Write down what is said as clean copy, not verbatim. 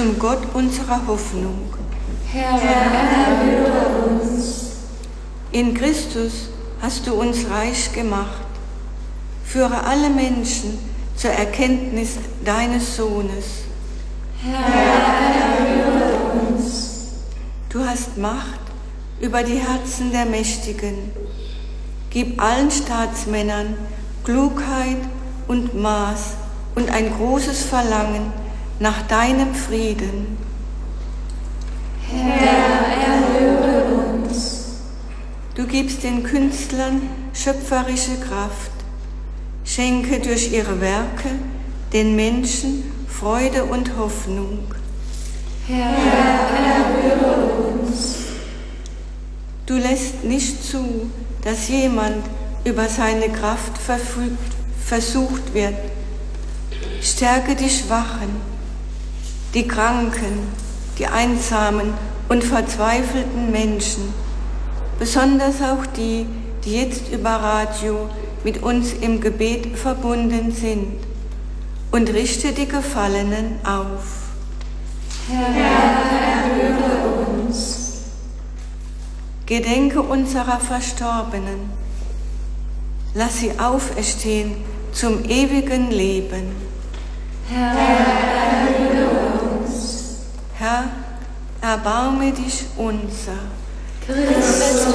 zum Gott unserer Hoffnung. Herr, erhöre uns. In Christus hast du uns reich gemacht. Führe alle Menschen zur Erkenntnis deines Sohnes. Herr, erhöre uns. Du hast Macht über die Herzen der Mächtigen. Gib allen Staatsmännern Klugheit und Maß und ein großes Verlangen nach deinem Frieden. Herr, erhöre uns. Du gibst den Künstlern schöpferische Kraft. Schenke durch ihre Werke den Menschen Freude und Hoffnung. Herr, erhöre uns. Du lässt nicht zu, dass jemand über seine Kraft versucht wird. Stärke die Schwachen, die Kranken, die einsamen und verzweifelten Menschen, besonders auch die, die jetzt über Radio mit uns im Gebet verbunden sind, und richte die Gefallenen auf. Herr, erhöre uns. Gedenke unserer Verstorbenen. Lass sie auferstehen zum ewigen Leben. Herr, erhöre uns. Herr, erbarme dich unser. Christus.